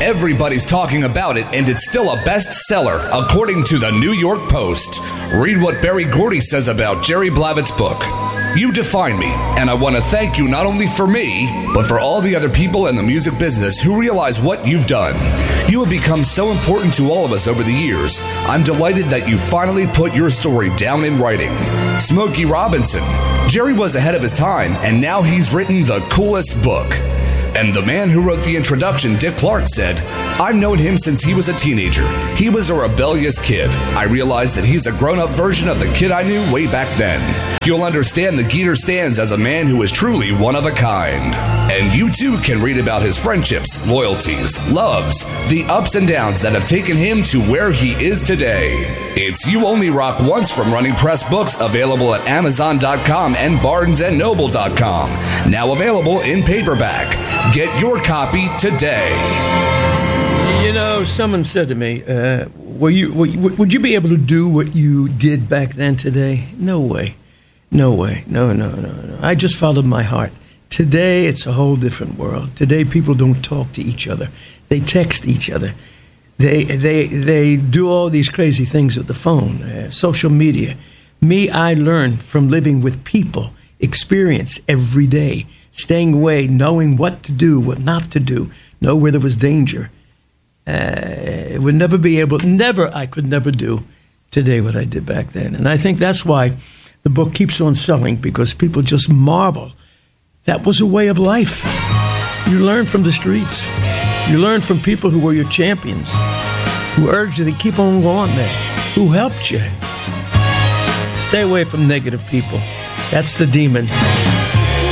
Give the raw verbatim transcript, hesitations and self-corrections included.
Everybody's talking about it, and it's still a bestseller, according to the New York Post. Read what Barry Gordy says about Jerry Blavat's book. You define me, and I want to thank you not only for me, but for all the other people in the music business who realize what you've done. You have become so important to all of us over the years. I'm delighted that you finally put your story down in writing. Smokey Robinson. Jerry was ahead of his time, and now he's written the coolest book. And the man who wrote the introduction, Dick Clark, said, I've known him since he was a teenager. He was a rebellious kid. I realized that he's a grown-up version of the kid I knew way back then. You'll understand that Geeter stands as a man who is truly one of a kind. And you too can read about his friendships, loyalties, loves, the ups and downs that have taken him to where he is today. It's You Only Rock Once from Running Press Books, available at Amazon dot com and Barnes and Noble dot com. Now available in paperback. Get your copy today. You know, someone said to me, uh, were you, were you, would you be able to do what you did back then today? No way. No way. No, no, no, no. I just followed my heart. Today, it's a whole different world. Today, people don't talk to each other. They text each other. They they they do all these crazy things with the phone, uh, social media. Me, I learned from living with people, experience every day, staying away, knowing what to do, what not to do, know where there was danger. Uh, would never be able, never, I could never do today what I did back then. And I think that's why the book keeps on selling, because people just marvel. That was a way of life. You learn from the streets. You learn from people who were your champions, who urged you to keep on going there, who helped you. Stay away from negative people. That's the demon.